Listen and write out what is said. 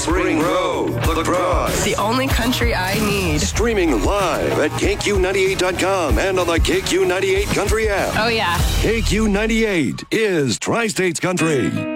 Spring Grove, La Crosse. The only country I need. Streaming live at KQ98.com and on the KQ98 Country app. Oh, yeah. KQ98 is Tri-States Country.